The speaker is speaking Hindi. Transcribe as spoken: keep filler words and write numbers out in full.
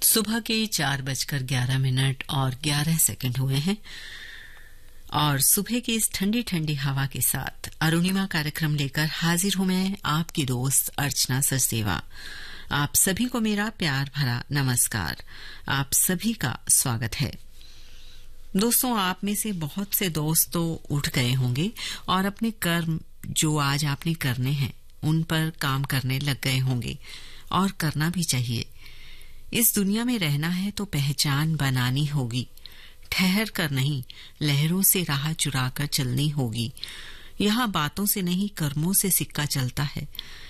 सुबह के चार बजकर ग्यारह मिनट और ग्यारह सेकंड हुए हैं और सुबह की इस ठंडी ठंडी हवा के साथ अरुणिमा कार्यक्रम लेकर हाजिर हूं मैं, आपकी दोस्त अर्चना सचदेवा। आप सभी को मेरा प्यार भरा नमस्कार। आप सभी का स्वागत है। दोस्तों, आप में से बहुत से दोस्त तो उठ गए होंगे और अपने कर्म जो आज आपने करने हैं उन पर काम करने लग गए होंगे, और करना भी चाहिए। इस दुनिया में रहना है तो पहचान बनानी होगी, ठहर कर नहीं, लहरों से राह चुरा कर चलनी होगी। यहाँ बातों से नहीं, कर्मों से सिक्का चलता है।